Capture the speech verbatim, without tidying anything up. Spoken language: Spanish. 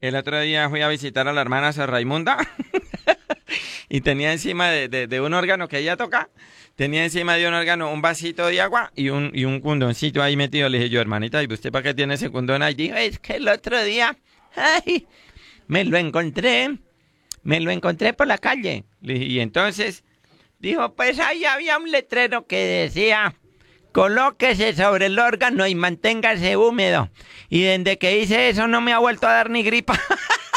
El otro día fui a visitar a la hermana Sor Raimunda y tenía encima de, de- de un órgano que ella toca, tenía encima de un órgano un vasito de agua y un, y un condoncito ahí metido. Le dije yo, hermanita, ¿y usted para qué tiene ese condón ahí? Dijo, es que el otro día, ay, me lo encontré, me lo encontré por la calle. Le dije, y entonces, dijo, pues ahí había un letrero que decía, colóquese sobre el órgano y manténgase húmedo. Y desde que hice eso no me ha vuelto a dar ni gripa.